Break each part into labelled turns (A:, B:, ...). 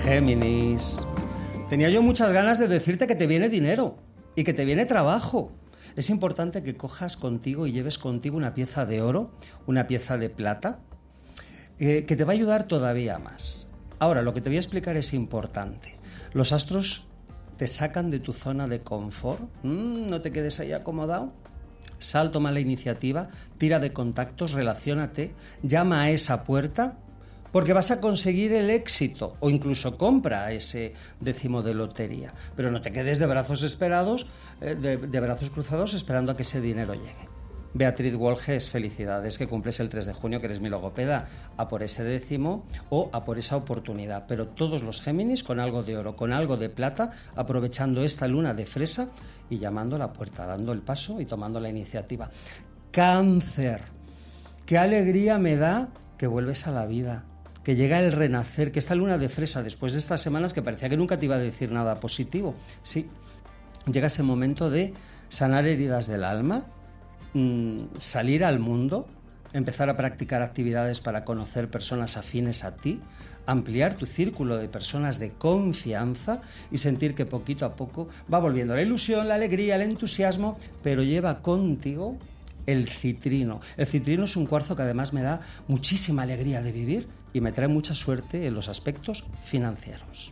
A: Géminis. Tenía yo muchas ganas de decirte que te viene dinero y que te viene trabajo. Es importante que cojas contigo y lleves contigo una pieza de oro, una pieza de plata, que te va a ayudar todavía más. Ahora, lo que te voy a explicar es importante. Los astros te sacan de tu zona de confort. No te quedes ahí acomodado. Sal, toma la iniciativa, tira de contactos, relaciónate, llama a esa puerta, porque vas a conseguir el éxito, o incluso compra ese décimo de lotería. Pero no te quedes de brazos de brazos cruzados esperando a que ese dinero llegue. Beatriz Wolges, felicidades, que cumples el 3 de junio, que eres mi logopeda, a por ese décimo o a por esa oportunidad. Pero todos los Géminis con algo de oro, con algo de plata, aprovechando esta luna de fresa y llamando a la puerta, dando el paso y tomando la iniciativa. Cáncer, qué alegría me da que vuelves a la vida, que llega el renacer, que esta luna de fresa, después de estas semanas que parecía que nunca te iba a decir nada positivo, sí, llega ese momento de sanar heridas del alma, salir al mundo, empezar a practicar actividades para conocer personas afines a ti, ampliar tu círculo de personas de confianza y sentir que poquito a poco va volviendo la ilusión, la alegría, el entusiasmo, pero lleva contigo el citrino. El citrino es un cuarzo que además me da muchísima alegría de vivir y me trae mucha suerte en los aspectos financieros.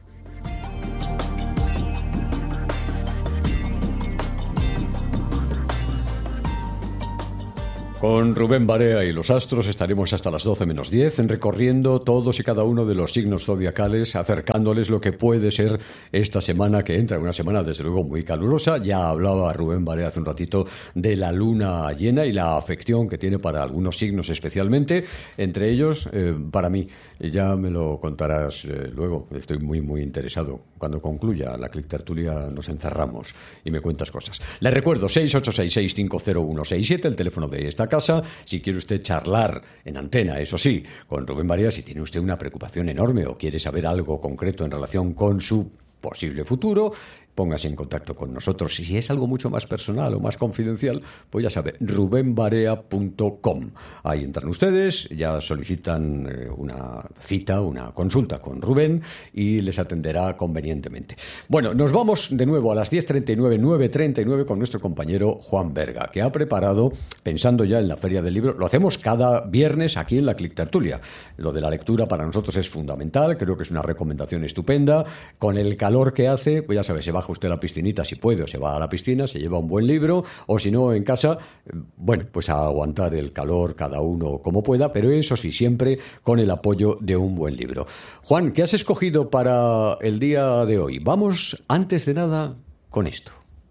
B: Con Rubén Barea y los astros estaremos hasta las 12 menos 10 recorriendo todos y cada uno de los signos zodiacales, acercándoles lo que puede ser esta semana que entra, una semana desde luego muy calurosa. Ya hablaba Rubén Barea hace un ratito de la luna llena y la afección que tiene para algunos signos especialmente, entre ellos para mí. Ya me lo contarás luego, estoy muy interesado. Cuando concluya la Click Tertulia nos encerramos y me cuentas cosas. Le recuerdo 686650167, el teléfono de esta casa, si quiere usted charlar en antena, eso sí, con Rubén Barea, si tiene usted una preocupación enorme o quiere saber algo concreto en relación con su posible futuro, póngase en contacto con nosotros. Y si es algo mucho más personal o más confidencial, pues ya sabe, rubenbarea.com. Ahí entran ustedes, ya solicitan una cita, una consulta con Rubén y les atenderá convenientemente. Bueno, nos vamos de nuevo a las 10:39, 9:39 con nuestro compañero Juan Berga, que ha preparado, pensando ya en la Feria del Libro, lo hacemos cada viernes aquí en la Click Tertulia. Lo de la lectura para nosotros es fundamental, creo que es una recomendación estupenda. Con el calor que hace, pues ya sabe, se baja usted a la piscinita si puede, o se va a la piscina, se lleva un buen libro, o si no en casa, bueno, pues a aguantar el calor cada uno como pueda, pero eso sí, siempre con el apoyo de un buen libro. Juan, ¿qué has escogido para el día de hoy? Vamos, antes de nada, con esto.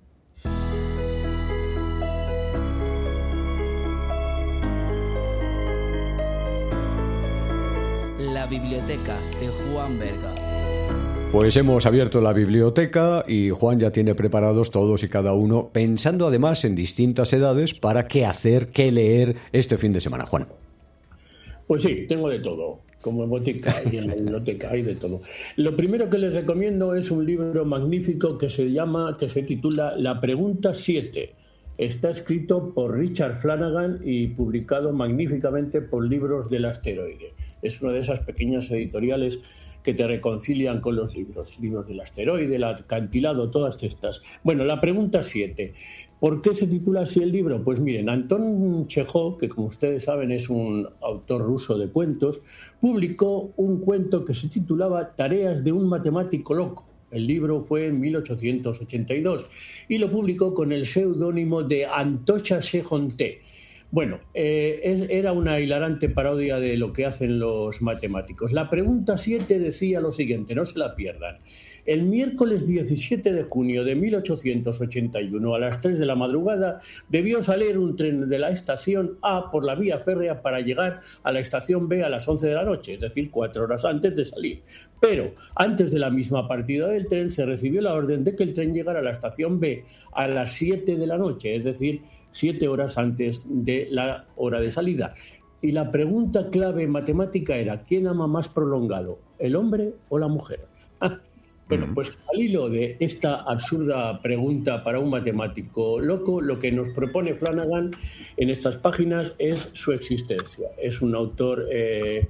C: La biblioteca de Juan Berga.
B: Pues hemos abierto la biblioteca y Juan ya tiene preparados todos y cada uno, pensando además en distintas edades para qué hacer, qué leer este fin de semana. Juan.
D: Pues sí, tengo de todo. Como en botica y en la biblioteca hay de todo. Lo primero que les recomiendo es un libro magnífico que se titula La Pregunta 7. Está escrito por Richard Flanagan y publicado magníficamente por Libros del Asteroide. Es una de esas pequeñas editoriales que te reconcilian con los libros del Asteroide, el Acantilado, todas estas. Bueno, la pregunta 7. ¿Por qué se titula así el libro? Pues miren, Anton Chejov, que como ustedes saben es un autor ruso de cuentos, publicó un cuento que se titulaba Tareas de un matemático loco. El libro fue en 1882 y lo publicó con el seudónimo de Antosha Shehonté. Bueno, era una hilarante parodia de lo que hacen los matemáticos. La pregunta 7 decía lo siguiente, no se la pierdan. El miércoles 17 de junio de 1881 a las 3 de la madrugada debió salir un tren de la estación A por la vía férrea para llegar a la estación B a las 11 de la noche, es decir, 4 horas antes de salir. Pero antes de la misma partida del tren se recibió la orden de que el tren llegara a la estación B a las 7 de la noche, es decir, 7 horas antes de la hora de salida. Y la pregunta clave matemática era, ¿quién ama más prolongado, el hombre o la mujer? Bueno, pues al hilo de esta absurda pregunta para un matemático loco, lo que nos propone Flanagan en estas páginas es su existencia. Es un autor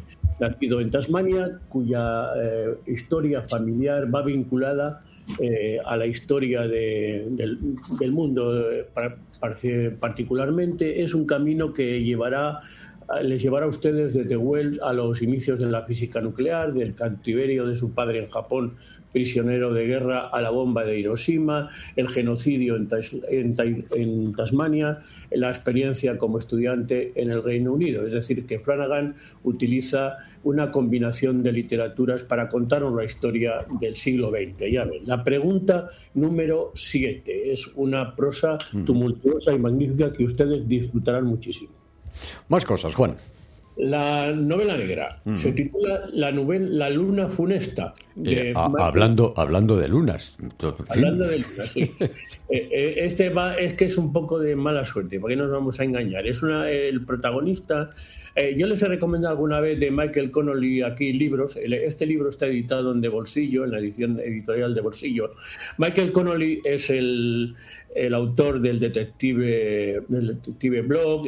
D: nacido en Tasmania, cuya historia familiar va vinculada a la historia del mundo particularmente. Es un camino que les llevará a ustedes desde Wells a los inicios de la física nuclear, del cautiverio de su padre en Japón, prisionero de guerra, a la bomba de Hiroshima, el genocidio en Tasmania, la experiencia como estudiante en el Reino Unido. Es decir, que Flanagan utiliza una combinación de literaturas para contarnos la historia del siglo XX. Ya ven, la pregunta número 7 es una prosa tumultuosa y magnífica que ustedes disfrutarán muchísimo.
B: Más cosas, Juan.
D: La novela negra se titula La luna funesta.
B: Hablando de lunas.
D: Hablando de lunas, sí. Es que es un poco de mala suerte, porque no nos vamos a engañar. El protagonista. Yo les he recomendado alguna vez de Michael Connolly aquí libros. Este libro está editado en De Bolsillo, en la edición editorial de Bolsillo. Michael Connolly es el autor del detective blog,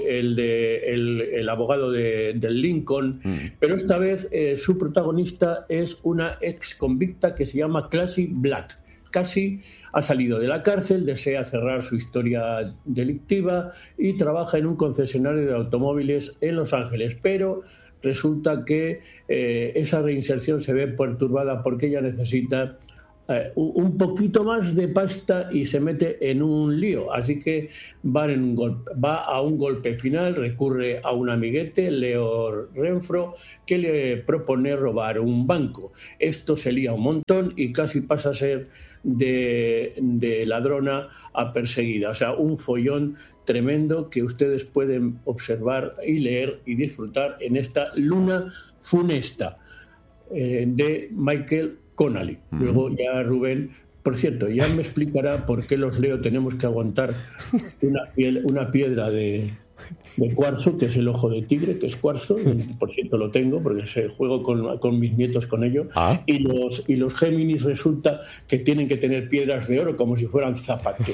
D: el abogado del Lincoln, pero esta vez su protagonista es una ex convicta que se llama Cassie Black. Cassie ha salido de la cárcel, desea cerrar su historia delictiva y trabaja en un concesionario de automóviles en Los Ángeles, pero resulta que esa reinserción se ve perturbada porque ella necesita un poquito más de pasta y se mete en un lío, así que va a un golpe final, recurre a un amiguete, Leo Renfro, que le propone robar un banco. Esto se lía un montón y casi pasa a ser de ladrona a perseguida, o sea, un follón tremendo que ustedes pueden observar y leer y disfrutar en esta Luna funesta de Michael Connolly. Luego ya Rubén, por cierto, ya me explicará por qué los Leo tenemos que aguantar una piedra de cuarzo, que es el ojo de tigre, que es cuarzo, por cierto lo tengo porque juego con mis nietos con ello, y los Géminis resulta que tienen que tener piedras de oro como si fueran zapatos.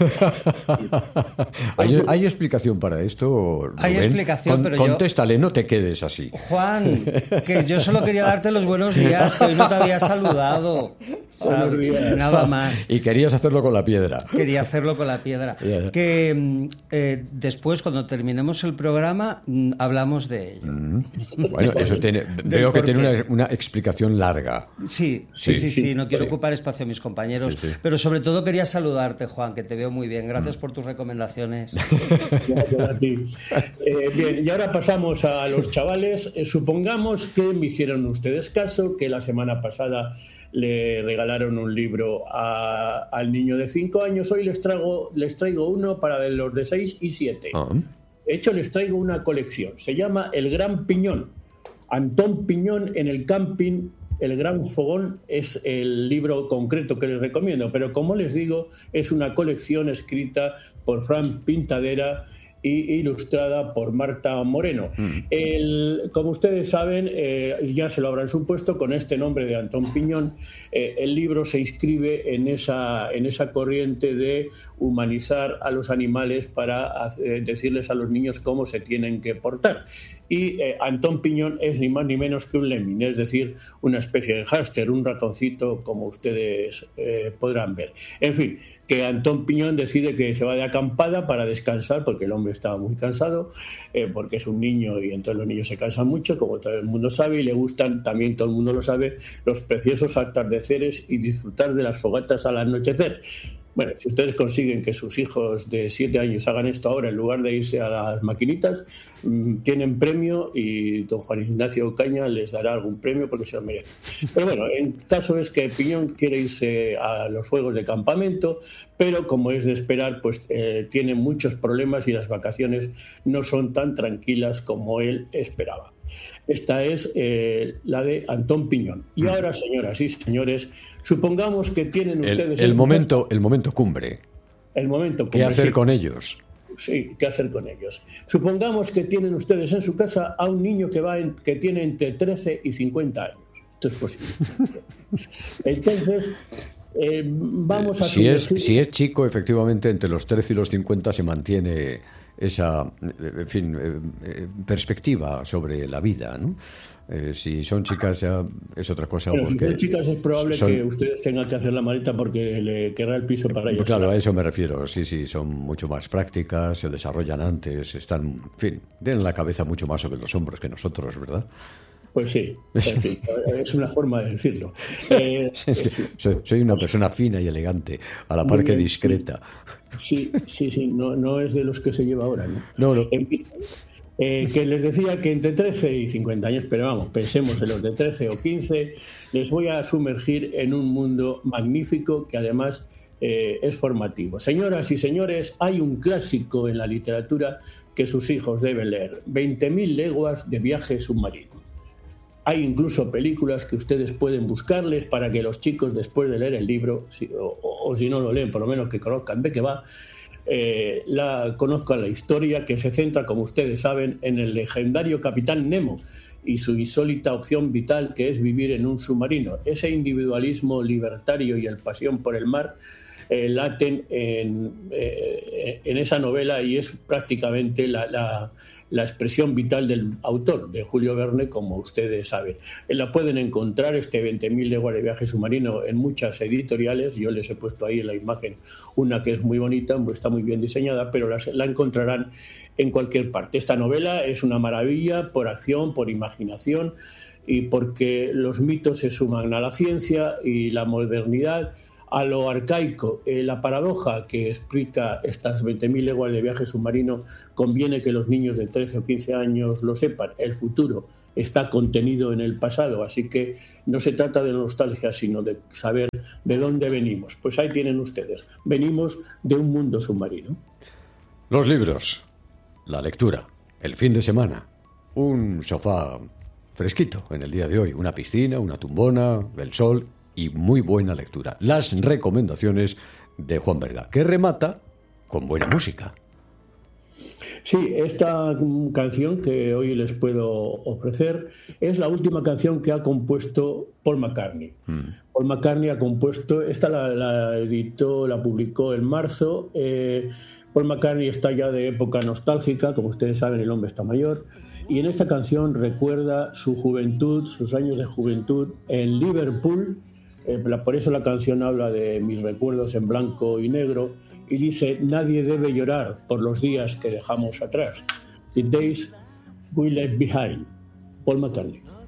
B: ¿Hay explicación para esto, Rubén?
A: Hay explicación, pero
B: contéstale, no te quedes así.
A: Juan, que yo solo quería darte los buenos días, que hoy no te había saludado, ¿sabes? Nada más.
B: Y querías hacerlo con la piedra.
A: Quería hacerlo con la piedra. Que después, cuando terminemos el programa, hablamos de ello.
B: Bueno, eso veo que tiene una explicación larga.
A: Sí, no quiero ocupar espacio a mis compañeros, pero sobre todo quería saludarte, Juan, que te veo muy bien. Gracias por tus recomendaciones.
D: Gracias a ti. Bien, y ahora pasamos a los chavales. Supongamos que me hicieron ustedes caso, que la semana pasada le regalaron un libro al niño de 5 años. Hoy les traigo uno para los de 6 y 7. De hecho, les traigo una colección. Se llama El Gran Piñón. Antón Piñón en el camping. El Gran Fogón es el libro concreto que les recomiendo, pero como les digo, es una colección escrita por Fran Pintadera y ilustrada por Marta Moreno. Como ustedes saben, ya se lo habrán supuesto, con este nombre de Antón Piñón, el libro se inscribe en esa corriente de humanizar a los animales para decirles a los niños cómo se tienen que portar. Y Antón Piñón es ni más ni menos que un lemming, es decir, una especie de hámster, un ratoncito, como ustedes podrán ver. En fin, que Antón Piñón decide que se va de acampada para descansar, porque el hombre estaba muy cansado, porque es un niño y entonces los niños se cansan mucho, como todo el mundo sabe, y le gustan, también todo el mundo lo sabe, los preciosos atardeceres y disfrutar de las fogatas al anochecer. Bueno, si ustedes consiguen que sus hijos de 7 años hagan esto ahora en lugar de irse a las maquinitas, tienen premio y don Juan Ignacio Ocaña les dará algún premio porque se lo merece. Pero bueno, el caso es que Piñón quiere irse a los juegos de campamento, pero como es de esperar, pues tiene muchos problemas y las vacaciones no son tan tranquilas como él esperaba. Esta es la de Antón Piñón. Y ahora, señoras y señores, supongamos que tienen ustedes
B: el momento cumbre.
D: El momento cumbre.
B: ¿Qué hacer con ellos?
D: Sí, ¿qué hacer con ellos? Supongamos que tienen ustedes en su casa a un niño que tiene entre 13 y 50 años. Esto es posible. Entonces, vamos a
B: si es chico, efectivamente, entre los 13 y los 50 se mantiene esa, en fin, perspectiva sobre la vida, ¿no? Si son chicas ya es otra cosa.
D: Pero si son chicas es probable que ustedes tengan que hacer la maleta porque le querrá el piso para ellas.
B: Claro, a eso me refiero. Sí, son mucho más prácticas, se desarrollan antes, están, en fin, tienen la cabeza mucho más sobre los hombros que nosotros, ¿verdad?
D: Pues sí, en fin, es una forma de decirlo.
B: Soy una persona fina y elegante, a la par que discreta.
D: Sí, no es de los que se lleva ahora, ¿no?
B: No.
D: En fin, que les decía que entre 13 y 50 años, pero vamos, pensemos en los de 13 o 15, les voy a sumergir en un mundo magnífico que además es formativo. Señoras y señores, hay un clásico en la literatura que sus hijos deben leer: 20.000 leguas de viaje submarino. Hay incluso películas que ustedes pueden buscarles para que los chicos, después de leer el libro, o si no lo leen, por lo menos que conozcan de qué va, conozcan la historia, que se centra, como ustedes saben, en el legendario Capitán Nemo y su insólita opción vital, que es vivir en un submarino. Ese individualismo libertario y el pasión por el mar laten en esa novela, y es prácticamente la expresión vital del autor, de Julio Verne, como ustedes saben. La pueden encontrar, 20.000 leguas de viaje submarino, en muchas editoriales. Yo les he puesto ahí en la imagen una que es muy bonita, está muy bien diseñada, pero la encontrarán en cualquier parte. Esta novela es una maravilla por acción, por imaginación, y porque los mitos se suman a la ciencia y la modernidad a lo arcaico. La paradoja que explica estas 20.000 leguas de viaje submarino conviene que los niños de 13 o 15 años lo sepan. El futuro está contenido en el pasado, así que no se trata de nostalgia, sino de saber de dónde venimos. Pues ahí tienen ustedes. Venimos de un mundo submarino.
B: Los libros, la lectura, el fin de semana, un sofá fresquito en el día de hoy, una piscina, una tumbona, el sol y muy buena lectura. Las recomendaciones de Juan Berga, que remata con buena música.
D: Sí, esta canción que hoy les puedo ofrecer es la última canción que ha compuesto Paul McCartney. Paul McCartney ha compuesto, esta la editó, la publicó en marzo. Paul McCartney está ya de época nostálgica, como ustedes saben, el hombre está mayor, y en esta canción recuerda su juventud, sus años de juventud en Liverpool. Por eso la canción habla de mis recuerdos en blanco y negro, y dice: nadie debe llorar por los días que dejamos atrás. The days we left behind. Paul McCartney.